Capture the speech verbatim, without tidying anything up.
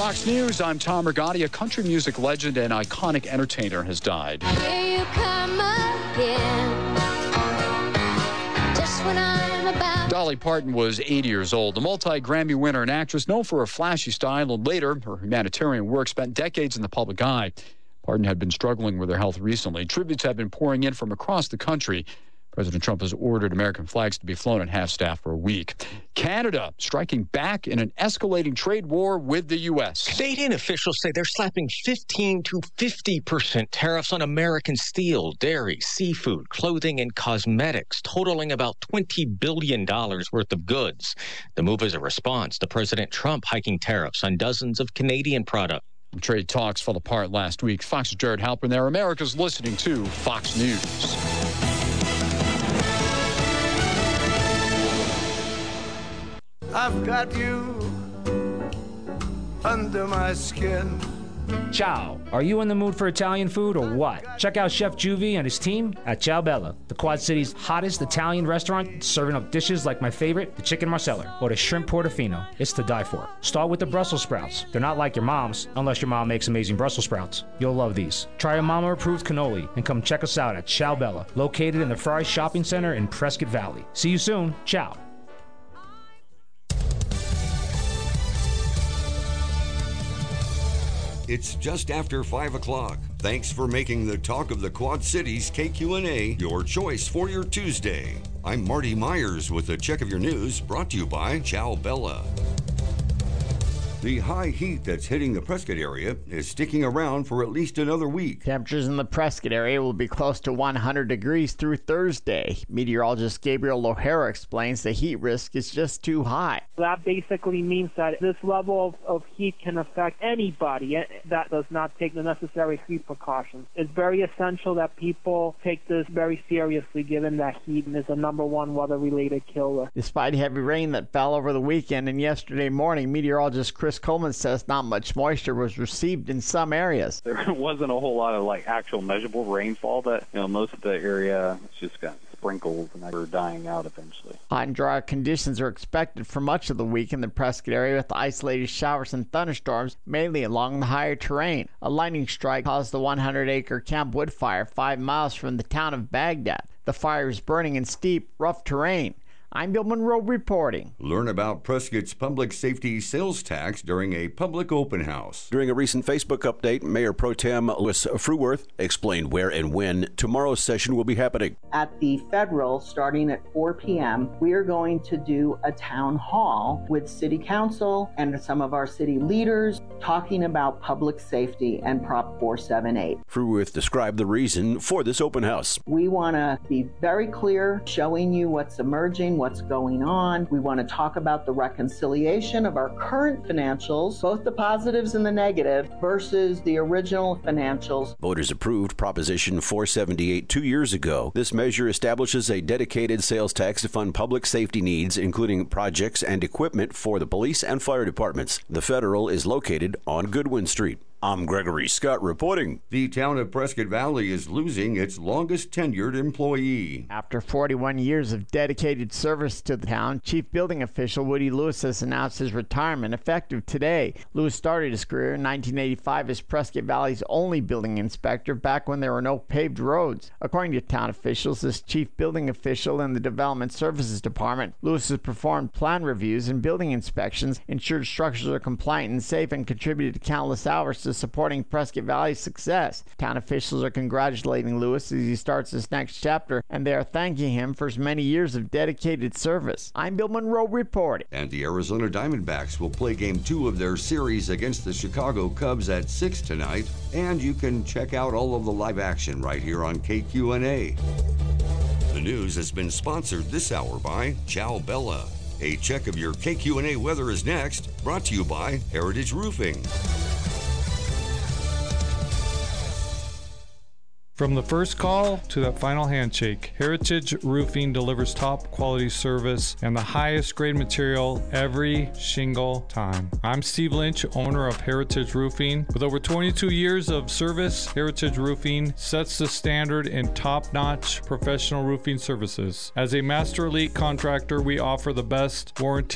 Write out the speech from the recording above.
Fox News, I'm Tom Rigotti. A country music legend and iconic entertainer has died. Here you come again. Just when I'm about... Dolly Parton was eighty years old. The multi-Grammy winner and actress known for her flashy style, and later her humanitarian work spent decades in the public eye. Parton had been struggling with her health recently. Tributes have been pouring in from across the country. President Trump has ordered American flags to be flown at half-staff for a week. Canada striking back in an escalating trade war with the U S. Canadian officials say they're slapping fifteen to fifty percent tariffs on American steel, dairy, seafood, clothing, and cosmetics, totaling about twenty billion dollars worth of goods. The move is a response to President Trump hiking tariffs on dozens of Canadian products. Trade talks fell apart last week. Fox's Jared Halpern there. America's listening to Fox News. I've got you under my skin. Ciao. Are you in the mood for Italian food or what? Check out Chef Juvie and his team at Ciao Bella, the Quad City's hottest Italian restaurant, serving up dishes like my favorite, the chicken marsala, or the shrimp portofino. It's to die for. Start with the Brussels sprouts. They're not like your mom's, unless your mom makes amazing Brussels sprouts. You'll love these. Try a mama-approved cannoli and come check us out at Ciao Bella, located in the Fry Shopping Center in Prescott Valley. See you soon. Ciao. It's just after five o'clock. Thanks for making the Talk of the Quad Cities K Q N A your choice for your Tuesday. I'm Marty Myers with a check of your news brought to you by Ciao Bella. The high heat that's hitting the Prescott area is sticking around for at least another week. Temperatures in the Prescott area will be close to one hundred degrees through Thursday. Meteorologist Gabriel O'Hara explains the heat risk is just too high. That basically means that this level of, of heat can affect anybody that does not take the necessary heat precautions. It's very essential that people take this very seriously, given that heat is the number one weather-related killer. Despite heavy rain that fell over the weekend and yesterday morning, meteorologist Chris Coleman says not much moisture was received in some areas. There wasn't a whole lot of like actual measurable rainfall. That you know, most of the area it's just got sprinkles and they're dying out eventually. Hot and dry conditions are expected for much of the week in the Prescott area with isolated showers and thunderstorms, mainly along the higher terrain. A lightning strike caused the one hundred acre Camp Wood fire five miles from the town of Baghdad. The fire is burning in steep, rough terrain. I'm Bill Monroe reporting. Learn about Prescott's public safety sales tax during a public open house. During a recent Facebook update, Mayor Pro Tem Louis Fruworth explained where and when tomorrow's session will be happening. At the Federal, starting at four p.m., we are going to do a town hall with City Council and some of our city leaders talking about public safety and Prop four seventy-eight. Fruworth described the reason for this open house. We want to be very clear, showing you what's emerging, what's going on. We want to talk about the reconciliation of our current financials, both the positives and the negative, versus the original financials. Voters approved Proposition four seventy-eight two years ago. This measure establishes a dedicated sales tax to fund public safety needs, including projects and equipment for the police and fire departments. The Federal is located on Goodwin Street. I'm Gregory Scott reporting. The town of Prescott Valley is losing its longest tenured employee. After forty-one years of dedicated service to the town, Chief Building Official Woody Lewis has announced his retirement effective today. Lewis started his career in nineteen eighty-five as Prescott Valley's only building inspector back when there were no paved roads. According to town officials, as Chief Building Official in the Development Services Department, Lewis has performed plan reviews and building inspections, ensured structures are compliant and safe, and contributed to countless hours to supporting Prescott Valley's success. Town officials are congratulating Lewis as he starts his next chapter, and they are thanking him for his many years of dedicated service. I'm Bill Monroe reporting. And the Arizona Diamondbacks will play game two of their series against the Chicago Cubs at six tonight, and you can check out all of the live action right here on K Q N A. The news has been sponsored this hour by Ciao Bella. A check of your K Q N A weather is next, brought to you by Heritage Roofing. From the first call to that final handshake, Heritage Roofing delivers top quality service and the highest grade material every single time. I'm Steve Lynch, owner of Heritage Roofing. With over twenty-two years of service, Heritage Roofing sets the standard in top-notch professional roofing services. As a Master Elite contractor, we offer the best warranty